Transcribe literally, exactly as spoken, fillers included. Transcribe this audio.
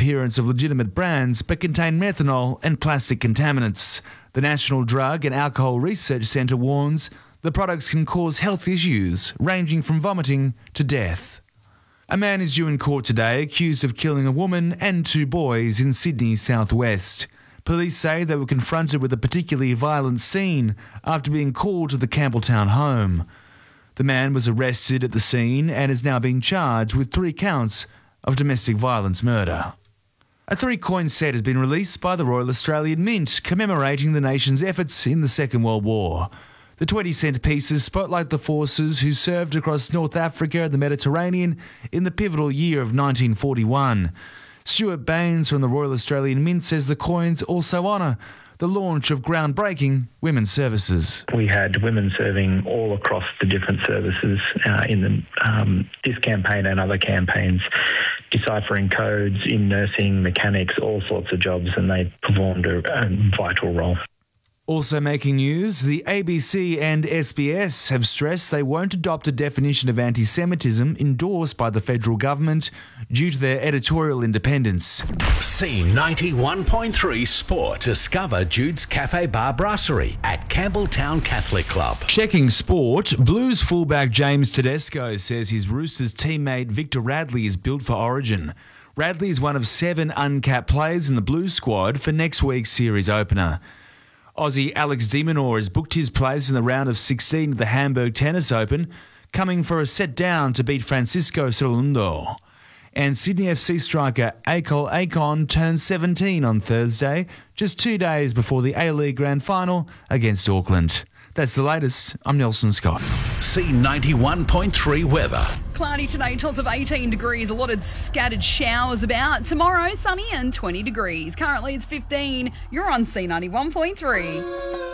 appearance of legitimate brands but contain methanol and plastic contaminants. The National Drug and Alcohol Research Centre warns the products can cause health issues ranging from vomiting to death. A man is due in court today accused of killing a woman and two boys in Sydney's southwest. Police say they were confronted with a particularly violent scene after being called to the Campbelltown home. The man was arrested at the scene and is now being charged with three counts of domestic violence murder. A three-coin set has been released by the Royal Australian Mint, commemorating the nation's efforts in the Second World War. The twenty-cent pieces spotlight the forces who served across North Africa and the Mediterranean in the pivotal year of nineteen forty-one. Stuart Baines from the Royal Australian Mint says the coins also honour the launch of groundbreaking women's services. We had women serving all across the different services uh, in the, um, this campaign and other campaigns, deciphering codes in nursing, mechanics, all sorts of jobs, and they performed a, a vital role. Also making news, the A B C and S B S have stressed they won't adopt a definition of anti-Semitism endorsed by the federal government due to their editorial independence. C ninety-one point three Sport. Discover Jude's Cafe Bar Brasserie at Campbelltown Catholic Club. Checking sport, Blues fullback James Tedesco says his Roosters teammate Victor Radley is built for Origin. Radley is one of seven uncapped players in the Blues squad for next week's series opener. Aussie Alex de Minaur has booked his place in the round of sixteen at the Hamburg Tennis Open, coming for a set down to beat Francisco Cerrundo. And Sydney F C striker Akol Akon turns seventeen on Thursday, just two days before the A-League Grand Final against Auckland. That's the latest. I'm Nelson Scott. C ninety-one point three weather. Cloudy today, tops of eighteen degrees, a lot of scattered showers about. Tomorrow, sunny and twenty degrees. Currently it's fifteen. You're on C ninety-one point three.